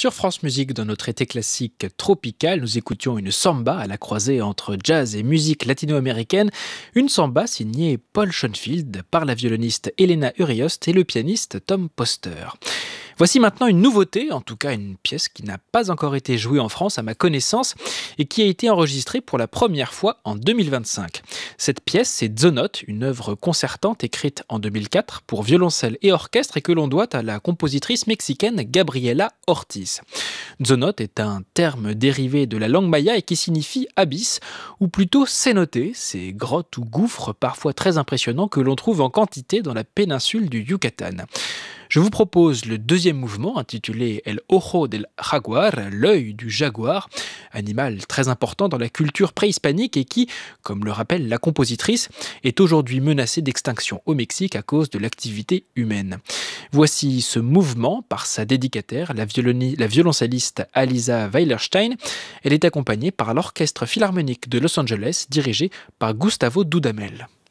Sur France Musique, dans notre été classique tropical, nous écoutions une samba à la croisée entre jazz et musique latino-américaine. Une samba signée Paul Schoenfield par la violoniste Elena Uriost et le pianiste Tom Poster. Voici maintenant une nouveauté, en tout cas une pièce qui n'a pas encore été jouée en France à ma connaissance et qui a été enregistrée pour la première fois en 2025. Cette pièce, c'est Zonote, une œuvre concertante écrite en 2004 pour violoncelle et orchestre et que l'on doit à la compositrice mexicaine Gabriela Ortiz. Zonote est un terme dérivé de la langue maya et qui signifie abysse, ou plutôt cénote, ces grottes ou gouffres parfois très impressionnants que l'on trouve en quantité dans la péninsule du Yucatan. Je vous propose le deuxième mouvement intitulé El Ojo del Jaguar, l'œil du jaguar, animal très important dans la culture préhispanique et qui, comme le rappelle la compositrice, est aujourd'hui menacé d'extinction au Mexique à cause de l'activité humaine. Voici ce mouvement par sa dédicataire, la violoncelliste Alisa Weilerstein. Elle est accompagnée par l'Orchestre Philharmonique de Los Angeles, dirigé par Gustavo Dudamel.